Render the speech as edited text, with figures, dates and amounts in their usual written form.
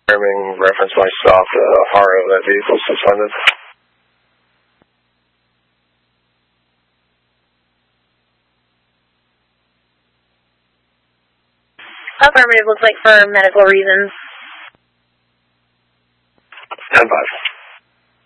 confirming reference myself to Haro, that vehicle suspended. Affirmative, looks like for medical reasons. 10-5.